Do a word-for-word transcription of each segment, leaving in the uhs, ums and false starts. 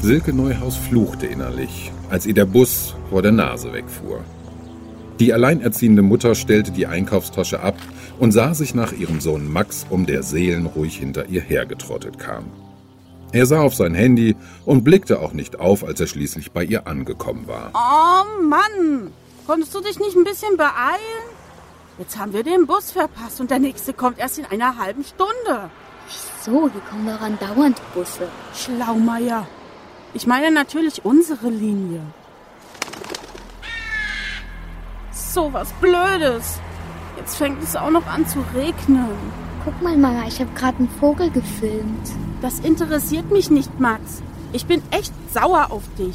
Silke Neuhaus fluchte innerlich, als ihr der Bus vor der Nase wegfuhr. Die alleinerziehende Mutter stellte die Einkaufstasche ab und sah sich nach ihrem Sohn Max um, der seelenruhig hinter ihr hergetrottet kam. Er sah auf sein Handy und blickte auch nicht auf, als er schließlich bei ihr angekommen war. Oh Mann, konntest du dich nicht ein bisschen beeilen? Jetzt haben wir den Bus verpasst und der nächste kommt erst in einer halben Stunde. Wieso? Hier kommen doch andauernd Busse. Schlaumeier. Ich meine natürlich unsere Linie. So was Blödes. Jetzt fängt es auch noch an zu regnen. Guck mal, Mama, ich habe gerade einen Vogel gefilmt. Das interessiert mich nicht, Max. Ich bin echt sauer auf dich.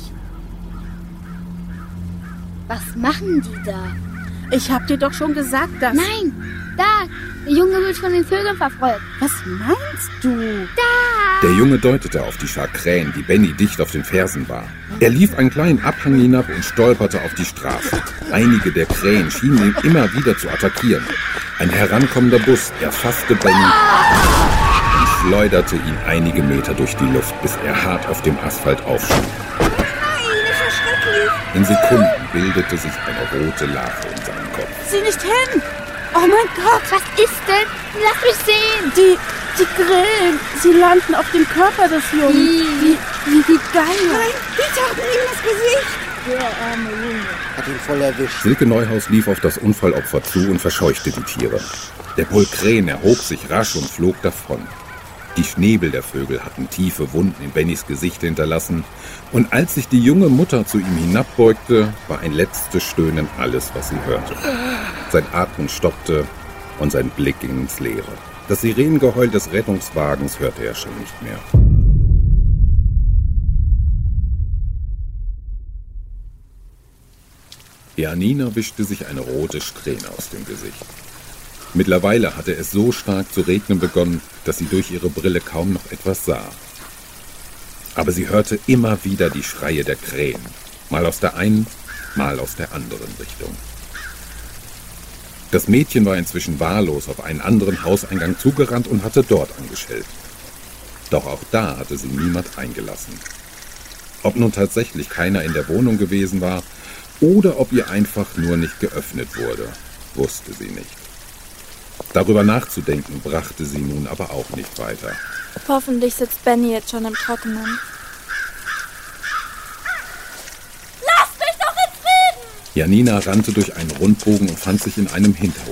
Was machen die da? Ich hab dir doch schon gesagt, dass... Nein, da, der Junge wird von den Vögeln verfolgt. Was meinst du? Da! Der Junge deutete auf die Schar Krähen, die Benny dicht auf den Fersen war. Er lief einen kleinen Abhang hinab und stolperte auf die Straße. Einige der Krähen schienen ihn immer wieder zu attackieren. Ein herankommender Bus erfasste Benny und schleuderte ihn einige Meter durch die Luft, bis er hart auf dem Asphalt aufschlug. In Sekunden bildete sich eine rote Lache in seinem Kopf. Sieh nicht hin! Oh mein Gott! Was ist denn? Lass mich sehen! Die, die Grillen, sie landen auf dem Körper des Jungen. Wie, wie, wie geil! Nein, die tauchen ihm das Gesicht! Der arme Junge hat ihn voll erwischt. Silke Neuhaus lief auf das Unfallopfer zu und verscheuchte die Tiere. Der Bull Krähen erhob sich rasch und flog davon. Die Schnäbel der Vögel hatten tiefe Wunden in Bennys Gesicht hinterlassen, und als sich die junge Mutter zu ihm hinabbeugte, war ein letztes Stöhnen alles, was sie hörte. Sein Atmen stockte und sein Blick ging ins Leere. Das Sirenengeheul des Rettungswagens hörte er schon nicht mehr. Janina wischte sich eine rote Strähne aus dem Gesicht. Mittlerweile hatte es so stark zu regnen begonnen, dass sie durch ihre Brille kaum noch etwas sah. Aber sie hörte immer wieder die Schreie der Krähen, mal aus der einen, mal aus der anderen Richtung. Das Mädchen war inzwischen wahllos auf einen anderen Hauseingang zugerannt und hatte dort angeschellt. Doch auch da hatte sie niemand eingelassen. Ob nun tatsächlich keiner in der Wohnung gewesen war oder ob ihr einfach nur nicht geöffnet wurde, wusste sie nicht. Darüber nachzudenken brachte sie nun aber auch nicht weiter. Hoffentlich sitzt Benny jetzt schon im Trockenen. Lasst mich doch in Frieden! Janina rannte durch einen Rundbogen und fand sich in einem Hinterhof.